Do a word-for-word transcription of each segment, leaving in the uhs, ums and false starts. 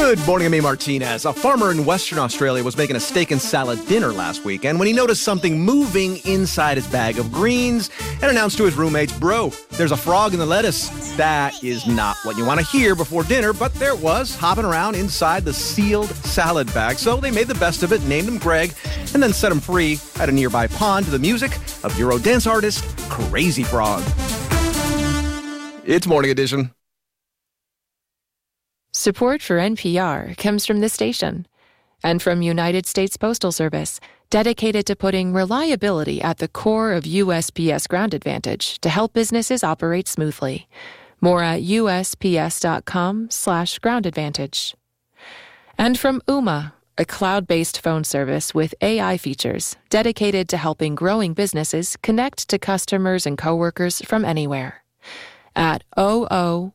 Good morning, I'm A. Martinez. A farmer in Western Australia was making a steak and salad dinner last weekend when he noticed something moving inside his bag of greens and announced to his roommates, "Bro, there's a frog in the lettuce." That is not what you want to hear before dinner, but there it was, hopping around inside the sealed salad bag. So they made the best of it, named him Greg, and then set him free at a nearby pond to the music of Eurodance artist Crazy Frog. It's Morning Edition. Support for N P R comes from this station and from United States Postal Service, dedicated to putting reliability at the core of U S P S Ground Advantage to help businesses operate smoothly. More at usps.com slash ground advantage. And from Ooma, a cloud-based phone service with A I features dedicated to helping growing businesses connect to customers and coworkers from anywhere. At ooma.com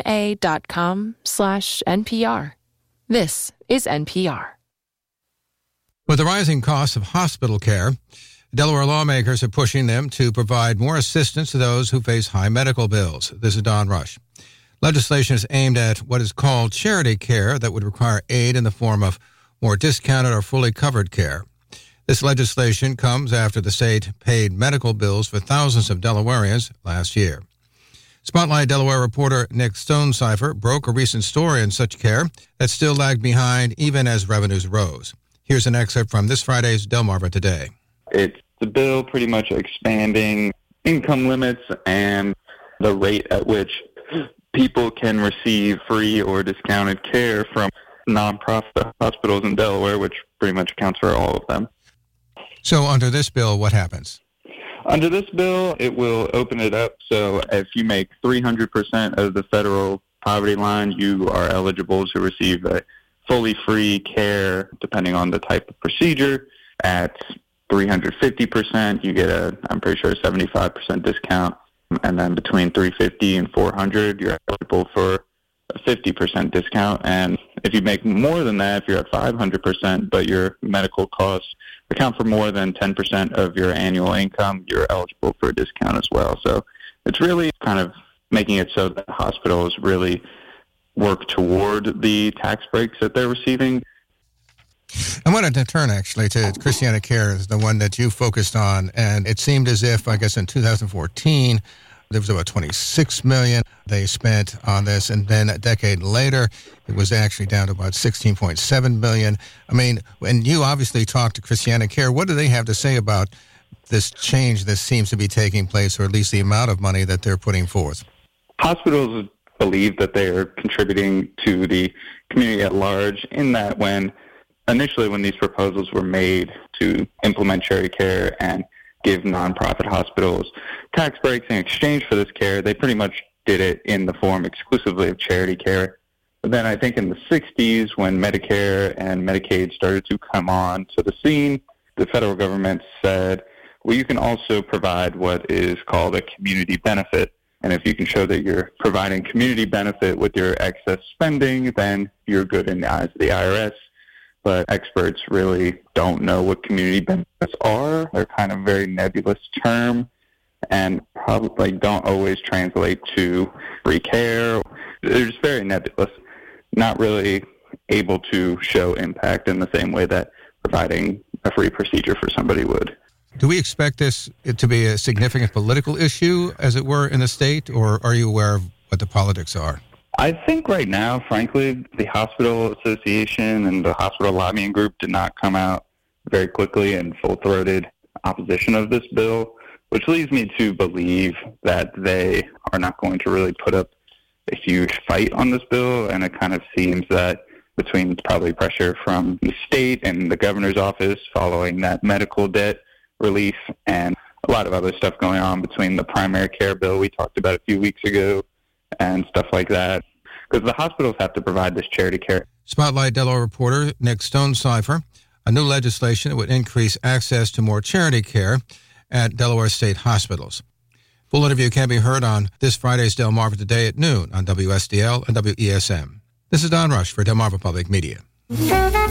slash NPR. This is N P R. With the rising costs of hospital care, Delaware lawmakers are pushing them to provide more assistance to those who face high medical bills. This is Don Rush. Legislation is aimed at what is called charity care that would require aid in the form of more discounted or fully covered care. This legislation comes after the state paid medical bills for thousands of Delawareans last year. Spotlight Delaware reporter Nick Stonecipher broke a recent story in such care that still lagged behind even as revenues rose. Here's an excerpt from this Friday's Delmarva Today. It's the bill pretty much expanding income limits and the rate at which people can receive free or discounted care from nonprofit hospitals in Delaware, which pretty much accounts for all of them. So under this bill, what happens? Under this bill, it will open it up so if you make three hundred percent of the federal poverty line, you are eligible to receive a fully free care depending on the type of procedure. At three hundred fifty percent, you get a, I'm pretty sure, a seventy-five percent discount. And then between three hundred fifty and four hundred, you're eligible for a fifty percent discount. And if you make more than that, if you're at five hundred percent, but your medical costs account for more than ten percent of your annual income, you're eligible for a discount as well. So it's really kind of making it so that hospitals really work toward the tax breaks that they're receiving. I wanted to turn actually to Christiana Care, the one that you focused on, and it seemed as if, I guess in two thousand fourteen, there was about twenty-six million dollars they spent on this, and then a decade later, it was actually down to about sixteen point seven million dollars. I mean, and you obviously talked to Christiana Care. What do they have to say about this change that seems to be taking place, or at least the amount of money that they're putting forth? Hospitals believe that they are contributing to the community at large in that when initially when these proposals were made to implement charity care and give nonprofit hospitals tax breaks in exchange for this care, they pretty much did it in the form exclusively of charity care. But then I think in the sixties, when Medicare and Medicaid started to come on to the scene, the federal government said, well, you can also provide what is called a community benefit. And if you can show that you're providing community benefit with your excess spending, then you're good in the eyes of the I R S. But experts really don't know what community benefits are. They're kind of a very nebulous term and probably don't always translate to free care. They're just very nebulous, not really able to show impact in the same way that providing a free procedure for somebody would. Do we expect this to be a significant political issue, as it were, in the state, or are you aware of what the politics are? I think right now, frankly, the Hospital Association and the Hospital Lobbying Group did not come out very quickly in full-throated opposition of this bill, which leads me to believe that they are not going to really put up a huge fight on this bill, and it kind of seems that between probably pressure from the state and the governor's office following that medical debt relief and a lot of other stuff going on between the primary care bill we talked about a few weeks ago and stuff like that, because the hospitals have to provide this charity care. Spotlight Delaware reporter Nick Stonecipher. A new legislation that would increase access to more charity care at Delaware state hospitals. Full interview can be heard on this Friday's Delmarva Today at noon on W S D L and W E S M. This is Don Rush for Delmarva Public Media.